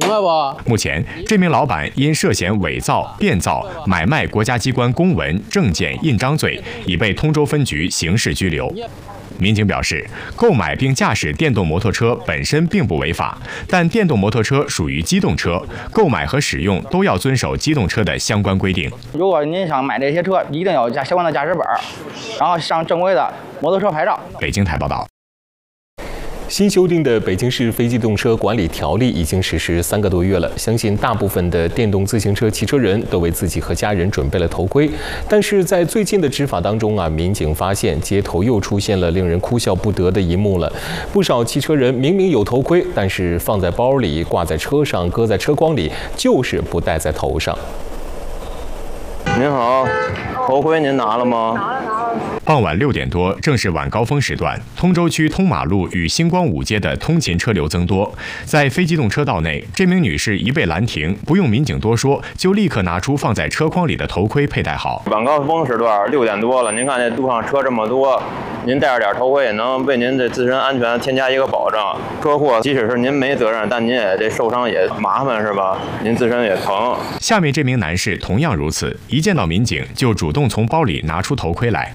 目前，这名老板因涉嫌伪造、变造、买卖国家机关公文、证件、印章罪，已被通州分局刑事拘留。民警表示，购买并驾驶电动摩托车本身并不违法，但电动摩托车属于机动车，购买和使用都要遵守机动车的相关规定。 如果您想买这些车，一定要有相关的驾驶本，然后上正规的摩托车牌照。 北京台报道。 新修订的《北京市非机动车管理条例》已经实施3个多月了，相信大部分的电动自行车骑车人都为自己和家人准备了头盔。但是在最近的执法当中民警发现街头又出现了令人哭笑不得的一幕了。不少汽车人明明有头盔，但是放在包里、挂在车上、搁在车筐里，就是不戴在头上。 您好，头盔您拿了吗？ 拿了。 傍晚6点多，正是晚高峰时段，通州区通马路与星光5街的通勤车流增多。在非机动车道内，这名女士一被拦停，不用民警多说，就立刻拿出放在车筐里的头盔佩戴好。 晚高峰时段6点多了，您看这路上车这么多，您戴着点头盔也能为您的自身安全添加一个保障。车祸即使是您没责任，但您也这受伤也麻烦是吧？您自身也疼。 下面这名男士同样如此，一见到民警就主动从包里拿出头盔来。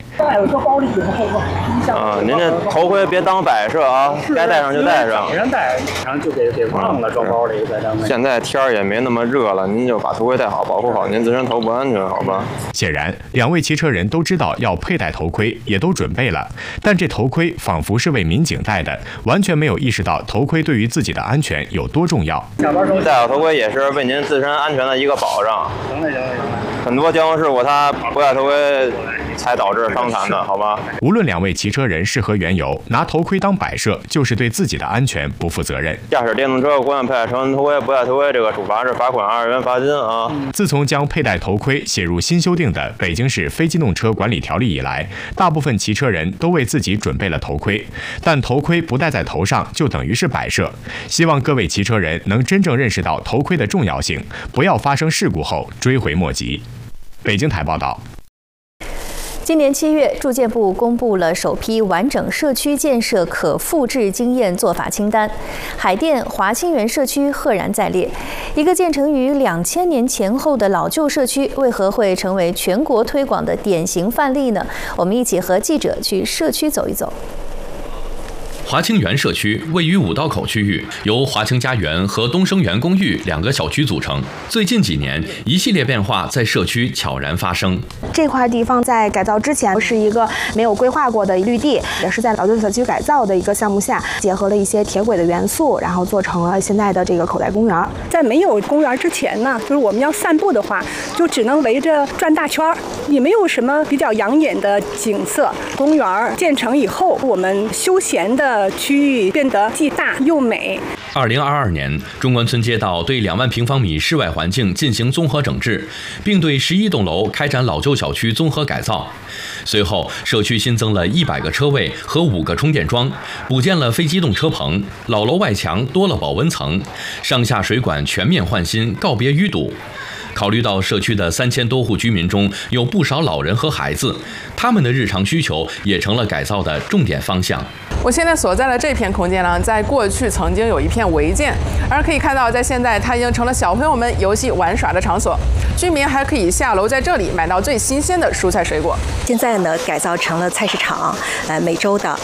您这头盔别当摆设啊，该戴上就戴上。 人戴上就给忘了装包里在上面。 现在天儿也没那么热了，您就把头盔戴好，保护好您自身头部安全，好吧？ 显然，2位骑车人都知道要佩戴头盔，也都准备了，但这头盔仿佛是为民警戴的，完全没有意识到头盔对于自己的安全有多重要。 戴好头盔也是为您自身安全的一个保障。 行了。 很多交通事故他不戴头盔才导致伤残的，好吧？ 无论2位骑车人是何缘由，拿头盔当摆设，就是对自己的安全不负责任。 驾驶电动车不愿佩戴成人头盔，不戴头盔，这个处罚是罚款2元罚金啊！ 自从将佩戴头盔写入新修订的《北京市非机动车管理条例》以来，大部分骑车人都为自己准备了头盔，但头盔不戴在头上就等于是摆设。希望各位骑车人能真正认识到头盔的重要性，不要发生事故后追悔莫及。北京台报道。 今年7月，住建部公布了首批完整社区建设可复制经验做法清单，海淀华清园社区赫然在列。一个建成于2000年前后的老旧社区，为何会成为全国推广的典型范例呢？我们一起和记者去社区走一走。 华清园社区位于五道口区域，由华清家园和东升园公寓2个小区组成。最近几年，一系列变化在社区悄然发生。 这块地方在改造之前是一个没有规划过的绿地，也是在老旧小区改造的一个项目下，结合了一些铁轨的元素，然后做成了现在的这个口袋公园。 在没有公园之前呢，就是我们要散步的话，就只能围着转大圈，也没有什么比较养眼的景色。公园建成以后，我们休闲的区域变得既大又美。 2022年，中关村街道对2万平方米室外环境进行综合整治，并对11栋楼开展老旧小区综合改造。随后，社区新增了100个车位和5个充电桩，补建了非机动车棚，老楼外墙多了保温层，上下水管全面换新，告别淤堵。考虑到社区的3000多户居民中有不少老人和孩子，他们的日常需求也成了改造的重点方向。 我现在所在的这片空间呢，在过去曾经有一片违建，而可以看到，在现在它已经成了小朋友们游戏玩耍的场所。居民还可以下楼在这里买到最新鲜的蔬菜水果。 现在呢，改造成了菜市场，每周的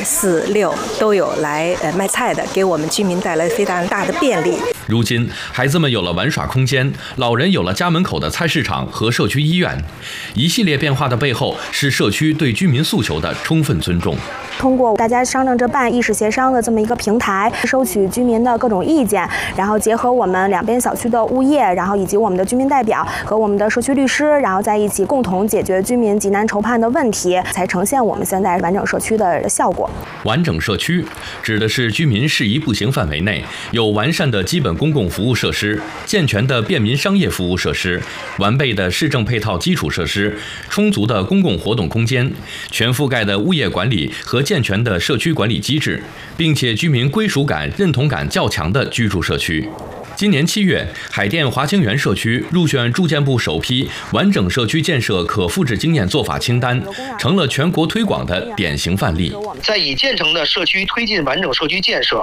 2、4、6都有来卖菜的，给我们居民带来非常大的便利。 如今，孩子们有了玩耍空间，老人有了家门口的菜市场和社区医院。一系列变化的背后，是社区对居民诉求的充分尊重。 通过大家商量着办、意识协商的这么一个平台，收取居民的各种意见，然后结合我们2边小区的物业，然后以及我们的居民代表和我们的社区律师，然后在一起共同解决居民急难愁盼的问题，才呈现我们现在完整社区的效果。 完整社区指的是居民适宜步行范围内有完善的基本公共服务设施、健全的便民商业服务设施、完备的市政配套基础设施、充足的公共活动空间、全覆盖的物业管理和健全的社区管理机制，并且居民归属感、认同感较强的居住社区。今年7月，海淀华清园社区入选住建部首批完整社区建设可复制经验做法清单，成了全国推广的典型范例。 在已建成的社区推进完整社区建设，